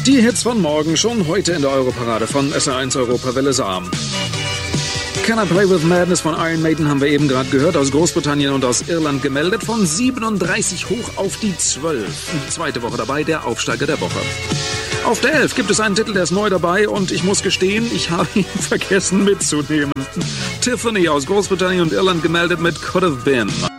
Die Hits von morgen schon heute in der Europarade von SR1 Europawelle Saar. Can I Play With Madness von Iron Maiden haben wir eben gerade gehört, aus Großbritannien und aus Irland gemeldet, von 37 hoch auf die 12. Zweite Woche dabei, der Aufsteiger der Woche. Auf der 11 gibt es einen Titel, der ist neu dabei und ich muss gestehen, ich habe ihn vergessen mitzunehmen. Tiffany aus Großbritannien und Irland gemeldet mit Could Have Been.